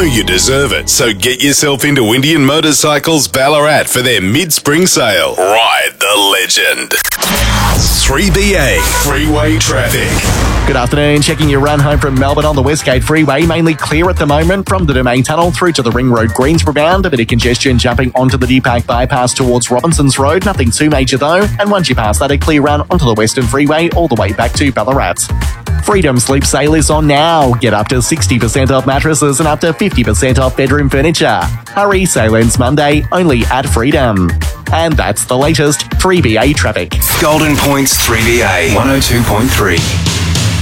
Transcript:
you deserve it, so get yourself into Indian Motorcycles Ballarat for their mid-spring sale. Ride the legend. 3BA Freeway Traffic. Good afternoon. Checking your run home from Melbourne on the Westgate Freeway. Mainly clear at the moment from the Domain Tunnel through to the Ring Road Greensboro bound. A bit of congestion jumping onto the Deepak bypass towards Robinson's Road. Nothing too major though. And once you pass that, a clear run onto the Western Freeway all the way back to Ballarat. Freedom Sleep sale is on now. Get up to 60% off mattresses and up to 50% off bedroom furniture. Hurry, sale ends Monday, only at Freedom. And that's the latest 3BA traffic. Golden Points 3BA 102.3.